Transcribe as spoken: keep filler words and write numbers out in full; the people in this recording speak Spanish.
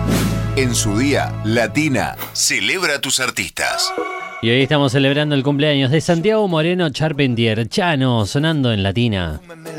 En su día, Latina celebra a tus artistas. Y hoy estamos celebrando el cumpleaños de Santiago Moreno Charpentier, Chano, sonando en Latina.